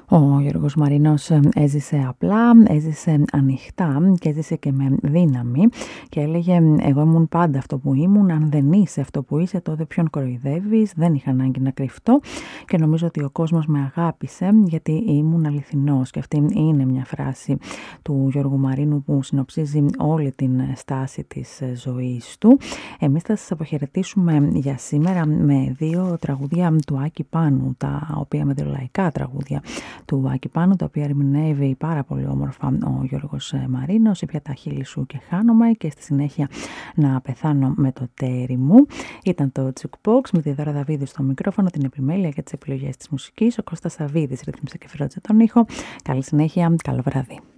Ο Γιώργος Μαρίνος έζησε απλά, έζησε ανοιχτά και έζησε και με δύναμη και έλεγε εγώ ήμουν πάντα αυτό που ήμουν, αν δεν είσαι αυτό που είσαι τότε ποιον κοροϊδεύεις, δεν είχα ανάγκη να κρυφτώ και νομίζω ότι ο κόσμος με αγάπησε γιατί ήμουν αληθινός και αυτή είναι μια φράση του Γιώργου Μαρίνου που συνοψίζει όλη την στάση της ζωής του. Εμείς θα σας αποχαιρετήσουμε για σήμερα με δύο τραγούδια του Άκη Πάνου, τα οποία με δύο λαϊκά τραγούδια του Άκη Πάνου, τα οποία ερμηνεύει πάρα πολύ όμορφα ο Γιώργος Μαρίνος, «Η πια τα χείλη σου και χάνομαι» και στη συνέχεια «Να πεθάνω με το τέρι μου». Ήταν το Jukebox με τη Δώρα Δαβίδη στο μικρόφωνο, την επιμέλεια και τις επιλογές της μουσικής. Ο Κώστας Σαββίδης ρύθμισε και φρόντισε τον ήχο. Καλή συνέχεια, καλό βράδυ.